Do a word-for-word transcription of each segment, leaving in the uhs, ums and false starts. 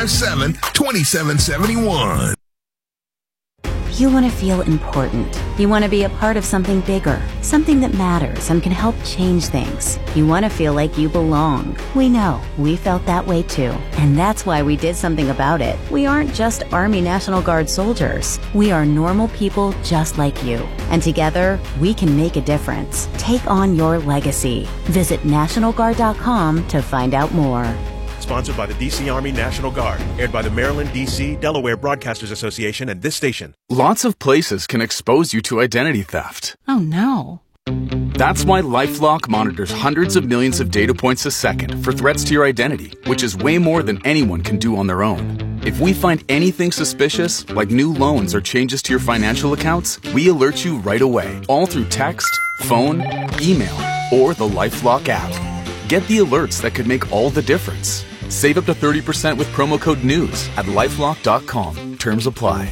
five seven, two seven seven one. You want to feel important. You want to be a part of something bigger, something that matters and can help change things. You want to feel like you belong. We know. We felt that way too. And that's why we did something about it. We aren't just Army National Guard soldiers. We are normal people just like you. And together, we can make a difference. Take on your legacy. Visit National Guard dot com to find out more. Sponsored by the D C Army National Guard. Aired by the Maryland, D C, Delaware Broadcasters Association and this station. Lots of places can expose you to identity theft. Oh, no. That's why LifeLock monitors hundreds of millions of data points a second for threats to your identity, which is way more than anyone can do on their own. If we find anything suspicious, like new loans or changes to your financial accounts, we alert you right away, all through text, phone, email, or the LifeLock app. Get the alerts that could make all the difference. Save up to thirty percent with promo code NEWS at lifelock dot com. Terms apply.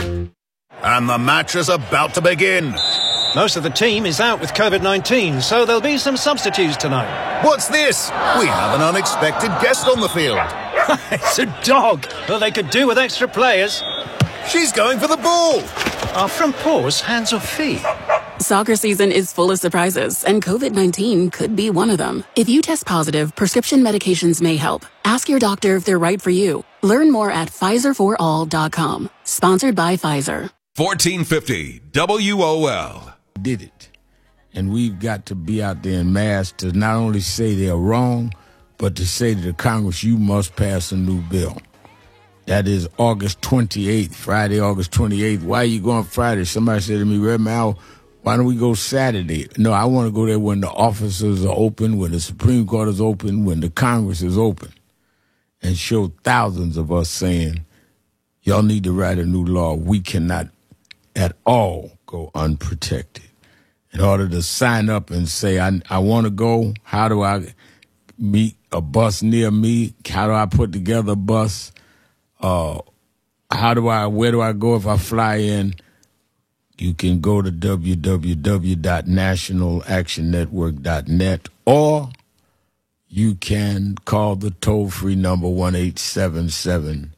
And the match is about to begin. Most of the team is out with COVID nineteen, so there'll be some substitutes tonight. What's this? We have an unexpected guest on the field. It's a dog. Well, they could do with extra players. She's going for the ball. Are front paws hands or feet? Soccer season is full of surprises, and COVID nineteen could be one of them. If you test positive, prescription medications may help. Ask your doctor if they're right for you. Learn more at Pfizer for all dot com. Sponsored by Pfizer. fourteen fifty W O L. Did it. And we've got to be out there in mass to not only say they're wrong, but to say to the Congress, you must pass a new bill. That is August twenty-eighth, Friday, August twenty-eighth. Why are you going Friday? Somebody said to me, Red Mal, why don't we go Saturday? No, I want to go there when the offices are open, when the Supreme Court is open, when the Congress is open, and show thousands of us saying, y'all need to write a new law. We cannot at all go unprotected. In order to sign up and say, I, I want to go, how do I meet a bus near me? How do I put together a bus? Uh, how do I, where do I go if I fly in? You can go to w w w dot national action network dot net, or you can call the toll-free number one eight seven seven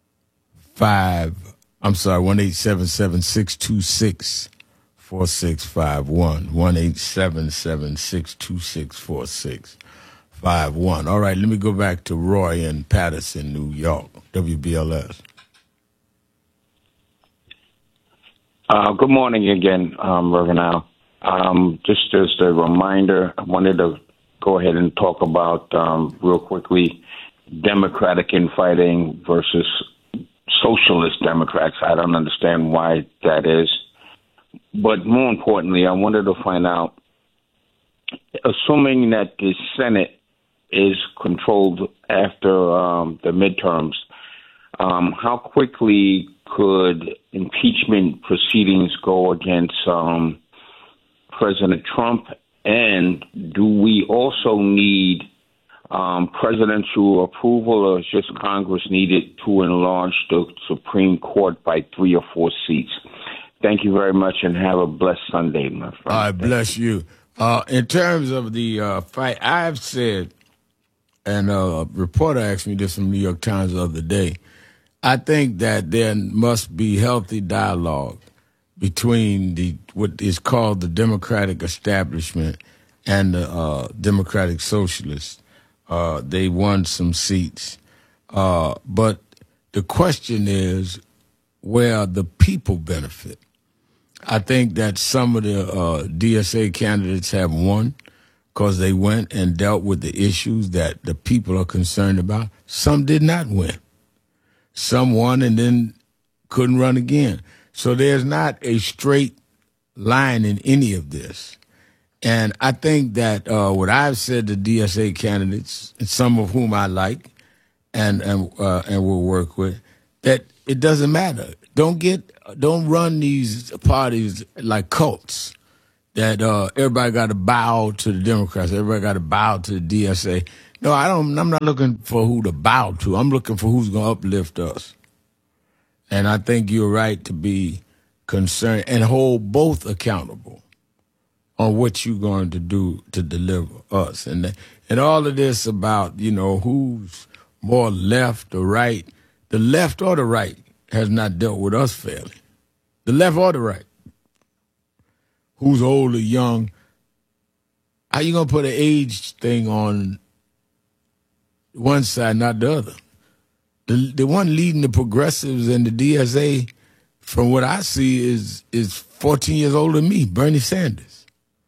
five, I'm sorry, one eight seven seven, six two six, four six five one, one eight seven seven, six two six, four six five one. All right, let me go back to Roy in Patterson, New York, W B L S. Uh, good morning again, um, Reverend Al. Um, just as a reminder, I wanted to go ahead and talk about, um, real quickly, Democratic infighting versus socialist Democrats. I don't understand why that is. But more importantly, I wanted to find out, assuming that the Senate is controlled after um, the midterms, um, how quickly could impeachment proceedings go against um, President Trump? And do we also need um, presidential approval, or is just Congress needed to enlarge the Supreme Court by three or four seats? Thank you very much, and have a blessed Sunday, my friend. I bless you. Uh, in terms of the uh, fight, I've said, and a reporter asked me this from New York Times the other day, I think that there must be healthy dialogue between the what is called the Democratic establishment and the uh, Democratic Socialists. Uh, they won some seats. Uh, but the question is where the people benefit. I think that some of the uh, D S A candidates have won because they went and dealt with the issues that the people are concerned about. Some did not win. Some won and then couldn't run again. So there's not a straight line in any of this. And I think that uh, what I've said to D S A candidates, some of whom I like and and uh, and will work with, that it doesn't matter. Don't get, don't run these parties like cults that uh, everybody got to bow to the Democrats, everybody got to bow to the D S A. No, I don't. I'm not looking for who to bow to. I'm looking for who's going to uplift us. And I think you're right to be concerned and hold both accountable on what you're going to do to deliver us. And and all of this about, you know, who's more left or right, the left or the right has not dealt with us fairly. The left or the right. Who's old or young? How you going to put an age thing on one side, not the other? The the one leading the progressives and the D S A, from what I see, is is fourteen years older than me, Bernie Sanders.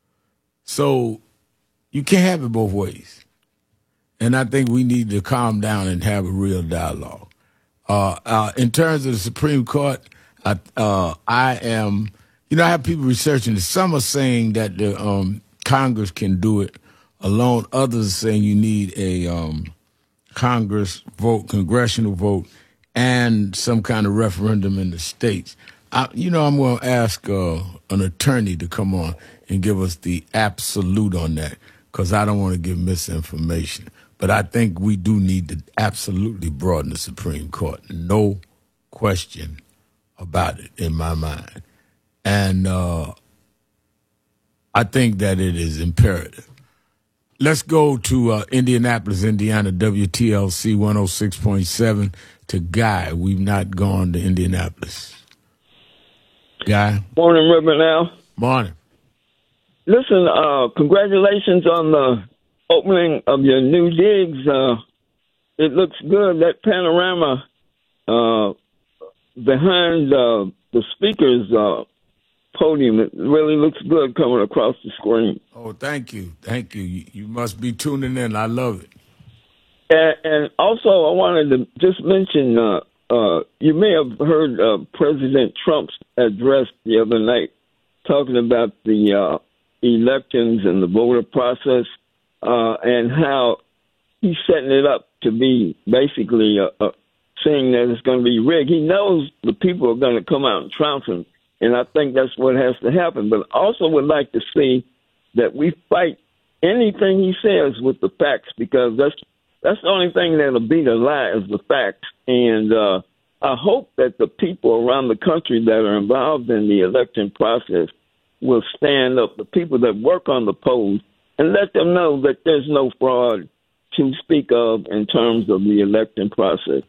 So you can't have it both ways. And I think we need to calm down and have a real dialogue. Uh, uh, in terms of the Supreme Court, I, uh, I am, you know, I have people researching this. Some are saying that the um, Congress can do it alone. Others are saying you need a um, Congress vote, congressional vote, and some kind of referendum in the states. I, you know, I'm going to ask uh, an attorney to come on and give us the absolute on that, because I don't want to give misinformation. But I think we do need to absolutely broaden the Supreme Court. No question about it in my mind. And uh, I think that it is imperative. Let's go to uh, Indianapolis, Indiana, W T L C one oh six point seven, to Guy. We've not gone to Indianapolis. Guy? Morning, Reverend Al. Morning. Listen, uh, congratulations on the opening of your new digs. Uh, it looks good. That panorama uh, behind uh, the speaker's uh, podium, it really looks good coming across the screen. Oh, thank you. Thank you. You, you must be tuning in. I love it. And, and also, I wanted to just mention, uh, uh, you may have heard uh, President Trump's address the other night talking about the uh, elections and the voter process, uh, and how he's setting it up to be basically uh, uh, saying that it's going to be rigged. He knows the people are going to come out and trounce him, and I think that's what has to happen. But also would like to see that we fight anything he says with the facts, because that's that's the only thing that'll beat a lie is the facts. And uh, I hope that the people around the country that are involved in the election process will stand up, the people that work on the polls, and let them know that there's no fraud to speak of in terms of the election process.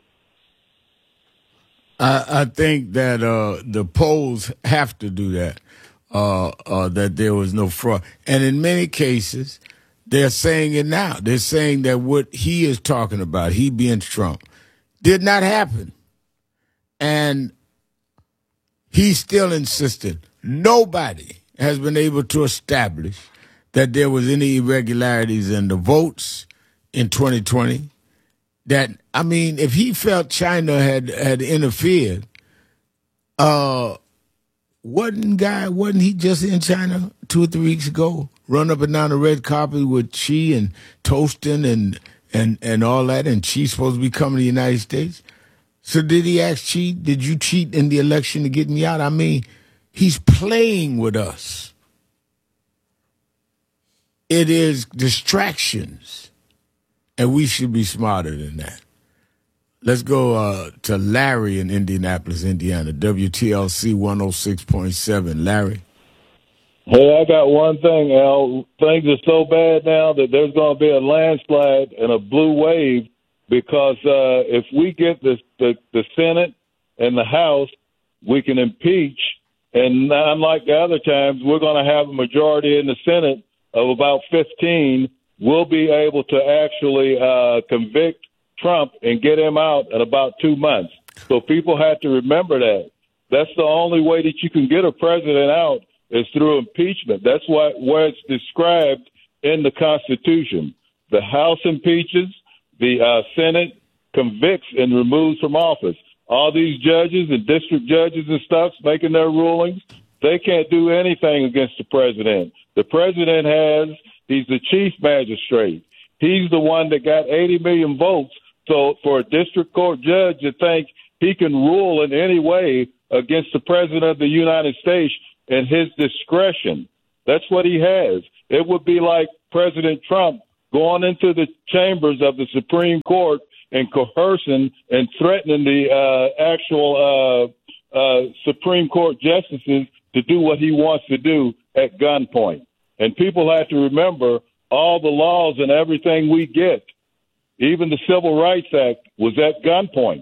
I, I think that uh, the polls have to do that, uh, uh, that there was no fraud. And in many cases, they're saying it now. They're saying that what he is talking about, he being Trump, did not happen. And he's still insistent. Nobody has been able to establish that there was any irregularities in the votes in twenty twenty. That, I mean, if he felt China had, had interfered, uh, wasn't guy, wasn't he just in China two or three weeks ago, run up and down the red carpet with Xi and toasting and, and, and all that, and Xi's supposed to be coming to the United States? So did he ask Xi, did you cheat in the election to get me out? I mean, he's playing with us. It is distractions, and we should be smarter than that. Let's go uh, to Larry in Indianapolis, Indiana, W T L C one oh six point seven. Larry? Hey, I got one thing, Al. Things are so bad now that there's going to be a landslide and a blue wave, because uh, if we get the, the, the Senate and the House, we can impeach. And unlike the other times, we're going to have a majority in the Senate of about fifteen. We'll be able to actually uh, convict Trump and get him out in about two months. So people have to remember that. That's the only way that you can get a president out is through impeachment. That's what where it's described in the Constitution. The House impeaches, the uh, Senate convicts and removes from office. All these judges and district judges and stuff making their rulings, they can't do anything against the president. The president has, he's the chief magistrate. He's the one that got eighty million votes. So for a district court judge to think he can rule in any way against the president of the United States in his discretion, that's what he has. It would be like President Trump going into the chambers of the Supreme Court and coercing and threatening the uh, actual uh, uh, Supreme Court justices to do what he wants to do at gunpoint. And people have to remember all the laws and everything we get, even the Civil Rights Act, was at gunpoint.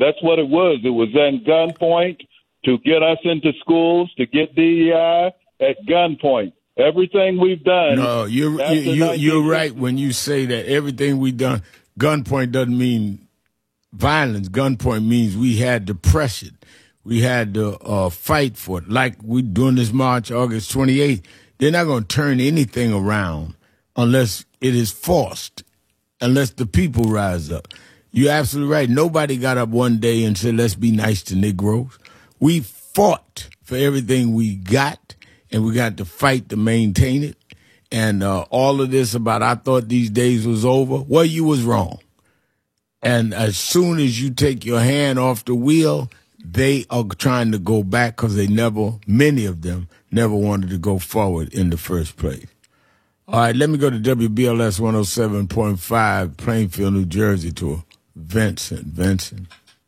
That's what it was. It was at gunpoint to get us into schools, to get D E I at gunpoint. Everything we've done. No, you're you, you, you're right when you say that everything we've done. Gunpoint doesn't mean violence. Gunpoint means we had to press it. We had to uh, fight for it. Like we doing this march, August twenty-eighth. They're not going to turn anything around unless it is forced, unless the people rise up. You're absolutely right. Nobody got up one day and said, let's be nice to Negroes. We fought for everything we got, and we got to fight to maintain it. And uh, all of this about I thought these days was over, well, you was wrong. And as soon as you take your hand off the wheel, they are trying to go back because they never, many of them, never wanted to go forward in the first place. All right, let me go to W B L S one oh seven point five, Plainfield, New Jersey, to Vincent. Vincent.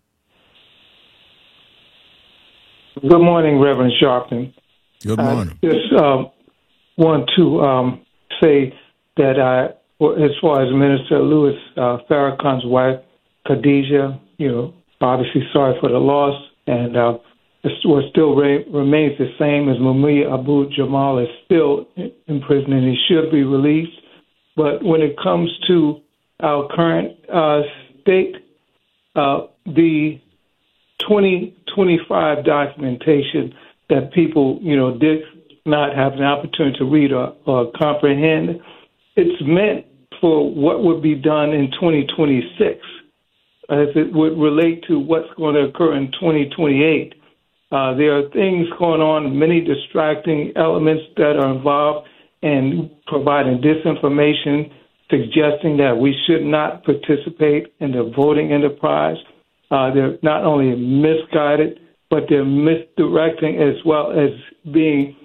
Good morning, Reverend Sharpton. Good morning. I just um, want to um, say that I, as far as Minister Louis uh, Farrakhan's wife, Khadijah, you know, obviously sorry for the loss, and uh, what still re- remains the same as Mumia Abu Jamal is still in prison and he should be released. But when it comes to our current uh, state, uh, the twenty twenty-five documentation that people, you know, did not have an opportunity to read or, or comprehend, it's meant for what would be done in twenty twenty-six. As it would relate to what's going to occur in twenty twenty-eight. Uh, there are things going on, many distracting elements that are involved in providing disinformation, suggesting that we should not participate in the voting enterprise. Uh, they're not only misguided, but they're misdirecting as well as being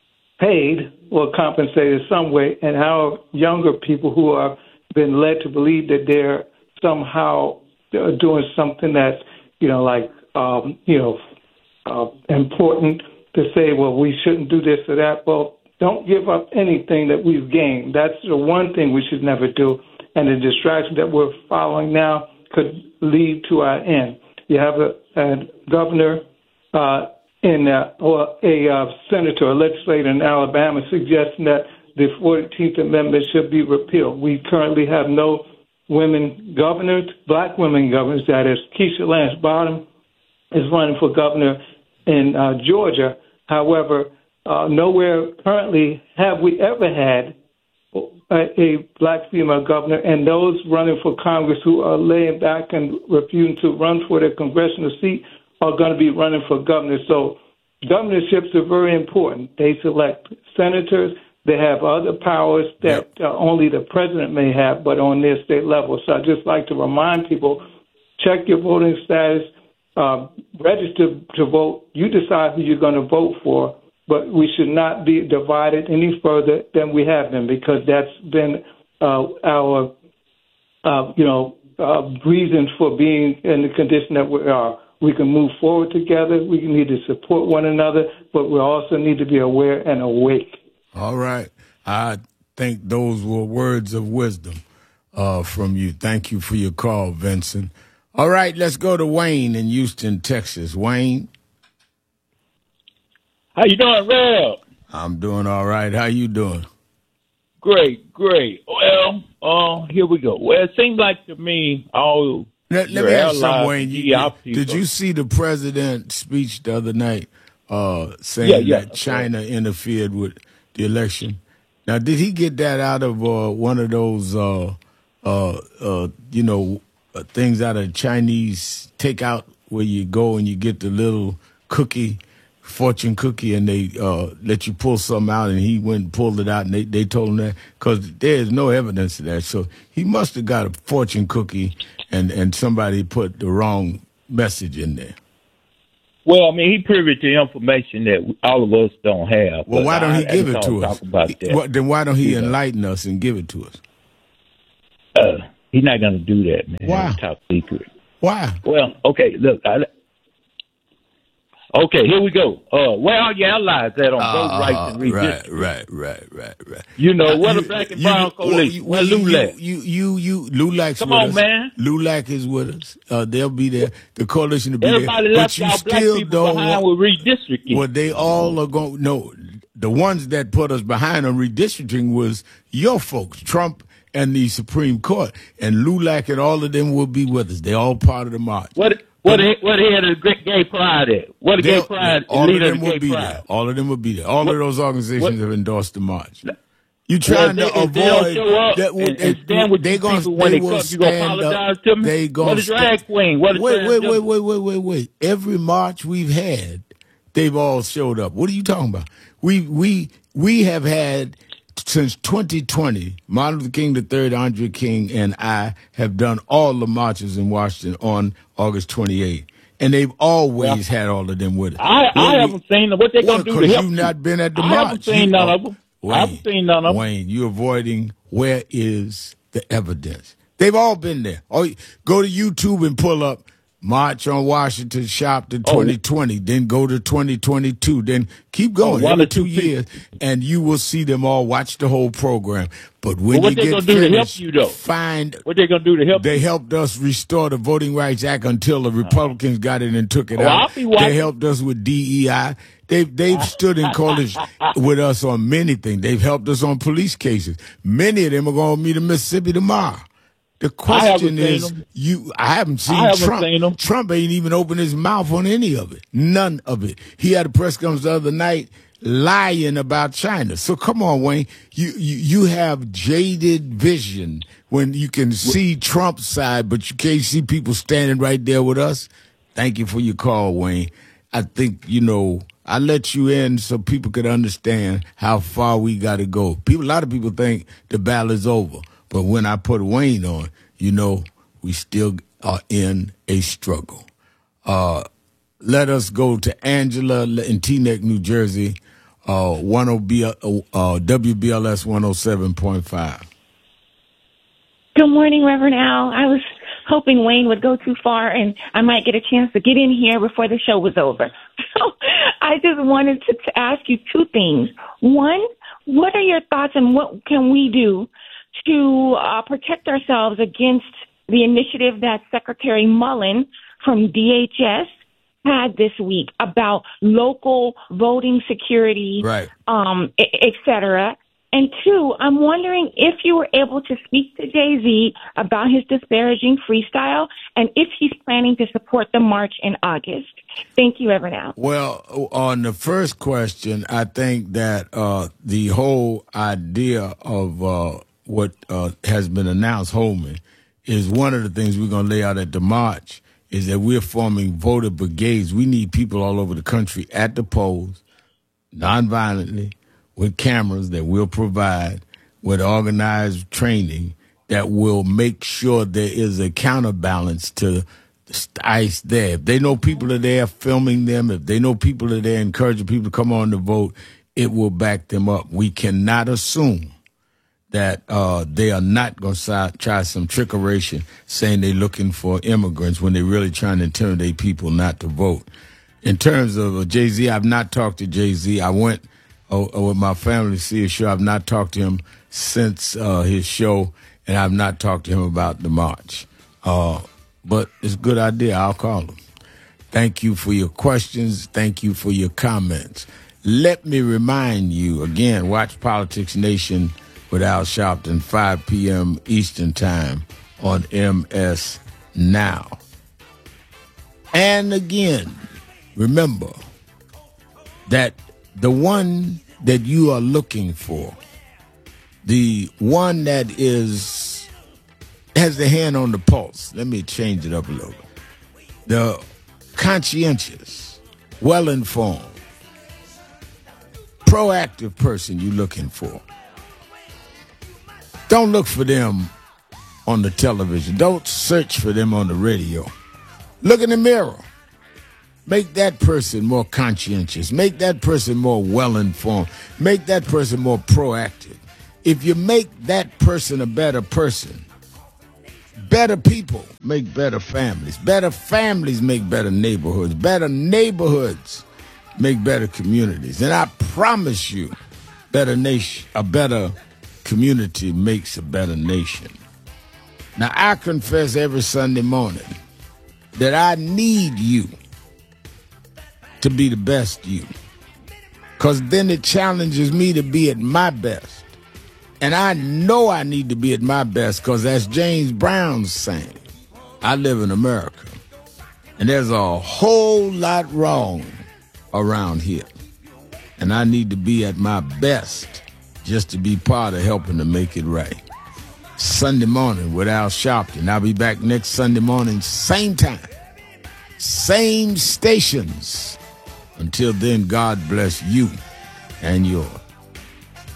paid or compensated some way. And our younger people who have been led to believe that they're somehow doing something that's, you know, like, um, you know, uh, important to say, well, we shouldn't do this or that. Well, don't give up anything that we've gained. That's the one thing we should never do. And the distraction that we're following now could lead to our end. You have a, a governor uh, in uh, or a uh, senator or legislator in Alabama suggesting that the fourteenth Amendment should be repealed. We currently have no women governors, black women governors. That is, Keisha Lance Bottom is running for governor in uh, Georgia. However, uh, nowhere currently have we ever had a, a black female governor, and those running for Congress who are laying back and refusing to run for their congressional seat are going to be running for governor. So governorships are very important. They select senators. They have other powers that uh, only the president may have, but on their state level. So I'd just like to remind people, check your voting status, uh, register to vote. You decide who you're going to vote for, but we should not be divided any further than we have been, because that's been uh, our, uh, you know, uh, reason for being in the condition that we are. We can move forward together. We need to support one another, but we also need to be aware and awake. All right. I think those were words of wisdom uh, from you. Thank you for your call, Vincent. All right, let's go to Wayne in Houston, Texas. Wayne. How you doing, Rev? I'm doing all right. How you doing? Great, great. Well, uh, here we go. Well, it seems like to me all Let, let me ask you something, Wayne. You, did, did you see the president's speech the other night uh, saying yeah, yeah, that China okay. interfered with the election? Now, did he get that out of uh, one of those, uh, uh, uh, you know, uh, things out of Chinese takeout where you go and you get the little cookie, fortune cookie, and they uh, let you pull something out, and he went and pulled it out, and they, they told him that? Because there's no evidence of that. So he must have got a fortune cookie, and, and somebody put the wrong message in there. Well, I mean, he privy to information that all of us don't have. Well, why don't he I, give I it to us? About that. Well, then why don't he yeah. enlighten us and give it to us? Uh, he's not going to do that, man. Why? It's top secret. Why? Well, okay, look, I, Okay, here we go. Uh, where are your allies at on uh, vote rights and redistricting? Right, right, right, right, right. You know, uh, what you, a black and you, brown coalition. Where you, LULAC? You, you, you, LULAC's Come with on, us. man. LULAC is with us. Uh, they'll be there. The coalition will be Everybody there. left But you y'all black still people don't behind want, with redistricting. Well, they all are going, no, the ones that put us behind on redistricting was your folks, Trump and the Supreme Court. And LULAC and all of them will be with us. They're all part of the march. What? What what had a great gay pride at? What a gay pride all leader of them of the will be pride. there. All of them will be there. All what, of those organizations what, have endorsed the march. You trying well, to they, avoid they don't show up that? And, and stand with they gonna, people when they they will come. You gonna apologize to me? They gonna what a drag queen? What a wait, wait, transgender? wait, wait, wait, wait, wait. Every march we've had, they've all showed up. What are you talking about? We we we have had. Since twenty twenty, Martin Luther King the third, Andre King, and I have done all the marches in Washington on August twenty-eighth. And they've always yeah. had all of them with us. I, I we, haven't seen them. What they going to do to help you've not been at the I march. I haven't seen you, none uh, of them. Wayne, I haven't seen none of them. Wayne, you're avoiding where is the evidence. They've all been there. Oh, go to YouTube and pull up March on Washington, Shopton twenty twenty, oh. then go to twenty twenty-two, then keep going oh, every two years, and you will see them all. Watch the whole program. But when well, what you they get gonna finished, do to help you, though? Find what they gonna do to help. They you? helped us restore the Voting Rights Act until the Republicans got it and took it oh, out. I'll be watching. They helped us with D E I. They've they've stood in coalition with us on many things. They've helped us on police cases. Many of them are going to meet in Mississippi tomorrow. The question is, you. I haven't seen I haven't Trump. Seen them. Trump ain't even opened his mouth on any of it. None of it. He had a press conference the other night lying about China. So come on, Wayne. You you, you have jaded vision when you can see Trump's side, but you can't see people standing right there with us. Thank you for your call, Wayne. I think, you know, I let you in so people could understand how far we got to go. People, a lot of people think the battle is over. But when I put Wayne on, you know, we still are in a struggle. Uh, let us go to Angela in Teaneck, New Jersey, uh, uh, W B L S one oh seven point five. Good morning, Reverend Al. I was hoping Wayne would go too far and I might get a chance to get in here before the show was over. So I just wanted to, to ask you two things. One, what are your thoughts on what can we do to uh, protect ourselves against the initiative that Secretary Mullen from D H S had this week about local voting security, right. um, et cetera? And two, I'm wondering if you were able to speak to Jay-Z about his disparaging freestyle and if he's planning to support the march in August. Thank you, Reverend Al. Well, on the first question, I think that uh, the whole idea of uh, what uh, has been announced, Holman, is one of the things we're going to lay out at the march, is that we're forming voter brigades. We need people all over the country at the polls, nonviolently, with cameras that we'll provide, with organized training that will make sure there is a counterbalance to the ICE there. If they know people are there filming them, if they know people are there encouraging people to come on to vote, it will back them up. We cannot assume that uh, they are not going to try some trickeration saying they're looking for immigrants when they're really trying to intimidate people not to vote. In terms of uh, Jay-Z, I've not talked to Jay-Z. I went uh, with my family to see his show. I've not talked to him since uh, his show, and I've not talked to him about the march. Uh, but it's a good idea. I'll call him. Thank you for your questions. Thank you for your comments. Let me remind you, again, watch Politics Nation with Al Sharpton, five p.m. Eastern Time on M S Now. And again, remember that the one that you are looking for, the one that is has the hand on the pulse, let me change it up a little bit, the conscientious, well-informed, proactive person you're looking for, don't look for them on the television. Don't search for them on the radio. Look in the mirror. Make that person more conscientious. Make that person more well-informed. Make that person more proactive. If you make that person a better person, better people make better families. Better families make better neighborhoods. Better neighborhoods make better communities. And I promise you, better nation, a better community makes a better nation. Now, I confess every Sunday morning that I need you to be the best you, because then it challenges me to be at my best. And I know I need to be at my best because that's James Brown's saying. I live in America, and there's a whole lot wrong around here. And I need to be at my best just to be part of helping to make it right. Sunday morning with Al Sharpton. I'll be back next Sunday morning, same time, same stations. Until then, God bless you and yours.